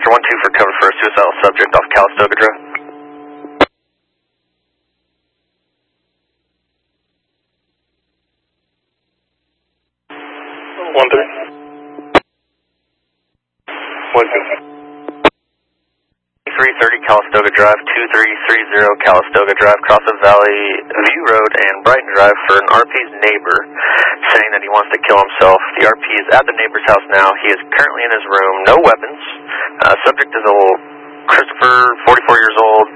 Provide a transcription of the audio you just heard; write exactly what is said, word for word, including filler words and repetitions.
Buster one two for cover for a suicidal subject off Calistoga Drive. one three. one two. three thirty Calistoga Drive, two three three zero Calistoga Drive, Crossing Valley View Road and Brighton Drive for an R P's neighbor saying that he wants to kill himself. The R P is at the neighbor's house now. He is currently in his room, no weapons. Uh, subject is old Christopher, forty-four years old,